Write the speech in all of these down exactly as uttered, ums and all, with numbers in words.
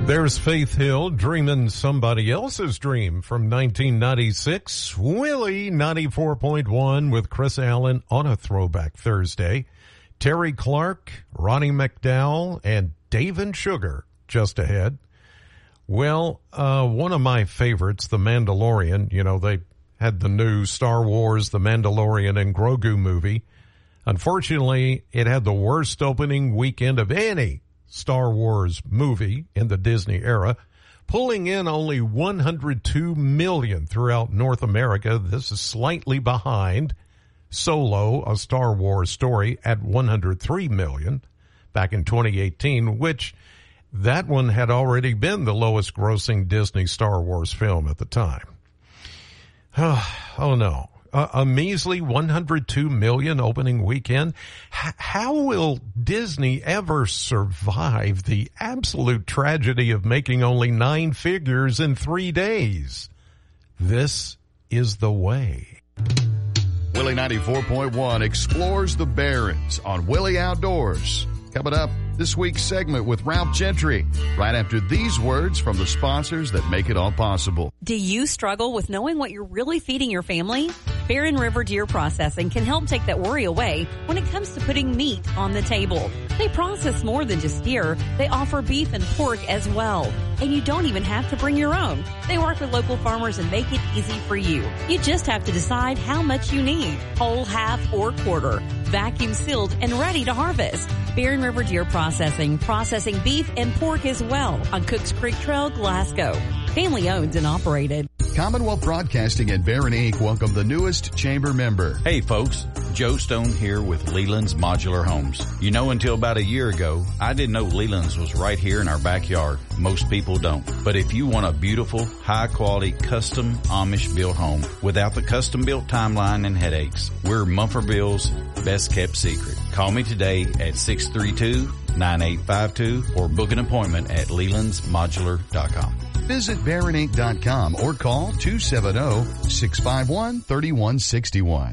There's Faith Hill, Dreaming Somebody Else's Dream from nineteen ninety-six. Willie, ninety-four point one with Chris Allen on a Throwback Thursday. Terry Clark, Ronnie McDowell, and Dave and Sugar just ahead. Well, uh, one of my favorites, The Mandalorian. You know, they had the new Star Wars, The Mandalorian, and Grogu movie. Unfortunately, it had the worst opening weekend of any Star Wars movie in the Disney era, pulling in only one hundred two million dollars throughout North America. This is slightly behind Solo, A Star Wars Story, at one hundred three million dollars back in twenty eighteen, which that one had already been the lowest grossing Disney Star Wars film at the time. Oh no. Uh, a measly one hundred two million dollars opening weekend. H- how will Disney ever survive the absolute tragedy of making only nine figures in three days? This is the way. Willie ninety-four point one explores the Barrens on Willie Outdoors. Coming up, this week's segment with Ralph Gentry, right after these words from the sponsors that make it all possible. Do you struggle with knowing what you're really feeding your family? Barren River Deer Processing can help take that worry away when it comes to putting meat on the table. They process more than just deer. They offer beef and pork as well. And you don't even have to bring your own. They work with local farmers and make it easy for you. You just have to decide how much you need, whole, half, or quarter. Vacuum sealed and ready to harvest. Barren River Deer Processing, processing beef and pork as well on Cooks Creek Trail, Glasgow. Family owned and operated. Commonwealth Broadcasting and Barron Incorporated welcome the newest chamber member. Hey folks, Joe Stone here with Leland's Modular Homes. You know, until about a year ago, I didn't know Leland's was right here in our backyard. Most people don't. But if you want a beautiful, high-quality, custom Amish-built home without the custom-built timeline and headaches, we're Mumfordville's best-kept secret. Call me today at six three two, nine eight five two or book an appointment at lelands modular dot com. Visit Barron Inc dot com or call two seven zero, six five one, three one six one.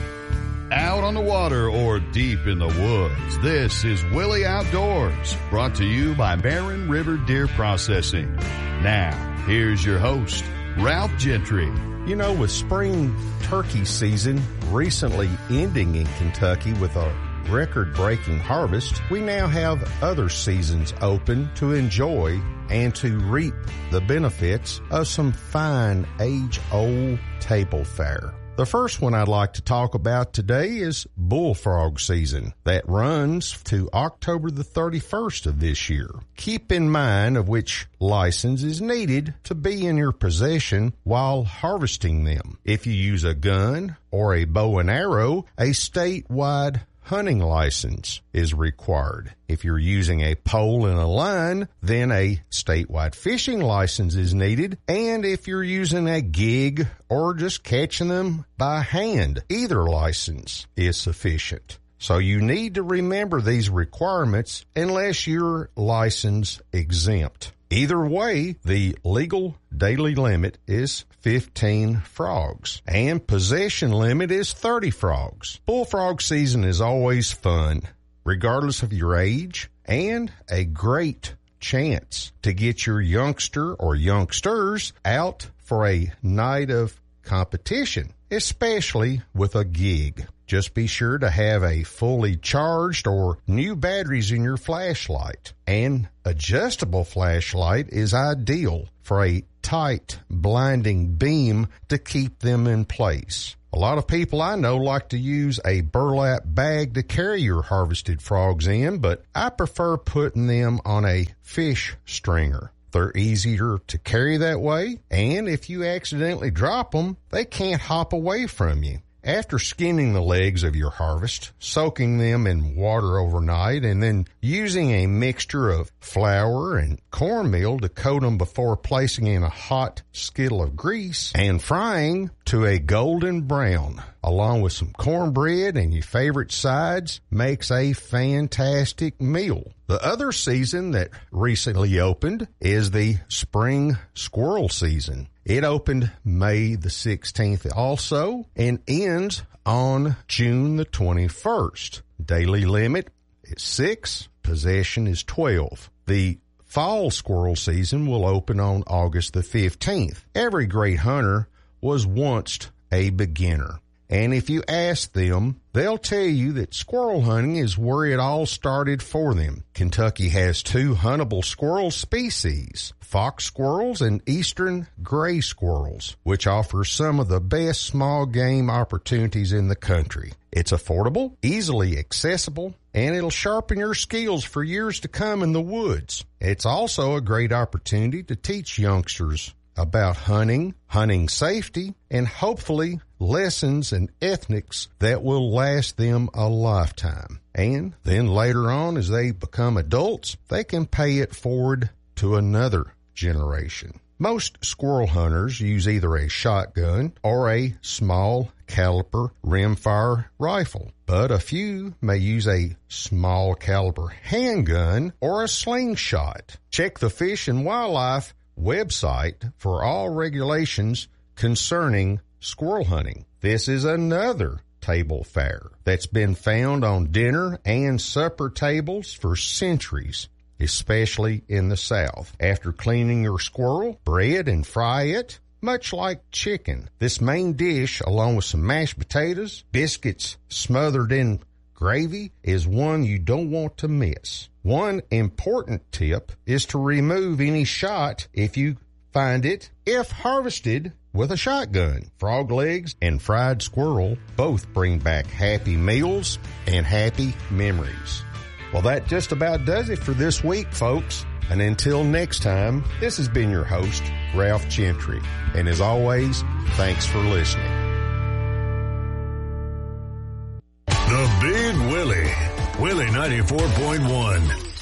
Out on the water or deep in the woods, this is Willie Outdoors, brought to you by Barren River Deer Processing. Now, here's your host, Ralph Gentry. You know, with spring turkey season recently ending in Kentucky with a record-breaking harvest, we now have other seasons open to enjoy and to reap the benefits of some fine age-old table fare. The first one I'd like to talk about today is bullfrog season that runs to October the thirty-first of this year. Keep in mind of which license is needed to be in your possession while harvesting them. If you use a gun or a bow and arrow, a statewide hunting license is required. If you're using a pole and a line, then a statewide fishing license is needed. And if you're using a gig or just catching them by hand, either license is sufficient. So you need to remember these requirements unless you're license exempt. Either way, the legal daily limit is fifteen frogs and possession limit is thirty frogs. Bullfrog season is always fun, regardless of your age, and a great chance to get your youngster or youngsters out for a night of competition, especially with a gig. Just be sure to have a fully charged or new batteries in your flashlight. An adjustable flashlight is ideal for a tight, blinding beam to keep them in place. A lot of people I know like to use a burlap bag to carry your harvested frogs in, but I prefer putting them on a fish stringer. They're easier to carry that way, and if you accidentally drop them, they can't hop away from you. After skinning the legs of your harvest, soaking them in water overnight, and then using a mixture of flour and cornmeal to coat them before placing in a hot skittle of grease and frying to a golden brown, along with some cornbread and your favorite sides, makes a fantastic meal. The other season that recently opened is the spring squirrel season. It opened May the sixteenth also and ends on June the twenty-first. Daily limit is six, possession is twelve. The Fall squirrel season will open on August the fifteenth. Every great hunter was once a beginner. And if you ask them, they'll tell you that squirrel hunting is where it all started for them. Kentucky has two huntable squirrel species, fox squirrels and eastern gray squirrels, which offer some of the best small game opportunities in the country. It's affordable, easily accessible, and it'll sharpen your skills for years to come in the woods. It's also a great opportunity to teach youngsters about hunting, hunting safety, and hopefully lessons and ethics that will last them a lifetime. And then later on, as they become adults, they can pay it forward to another generation. Most squirrel hunters use either a shotgun or a small caliber rimfire rifle, but a few may use a small caliber handgun or a slingshot. Check the Fish and Wildlife website for all regulations concerning squirrel hunting. This is another table fare that's been found on dinner and supper tables for centuries, especially in the South. After cleaning your squirrel, bread and fry it, much like chicken. This main dish, along with some mashed potatoes, biscuits smothered in gravy, is one you don't want to miss. One important tip is to remove any shot if you find it, if harvested with a shotgun. Frog legs and fried squirrel both bring back happy meals and happy memories. Well, that just about does it for this week, folks. And until next time, this has been your host, Ralph Gentry. And as always, thanks for listening. The Big Willie, Willie ninety-four point one.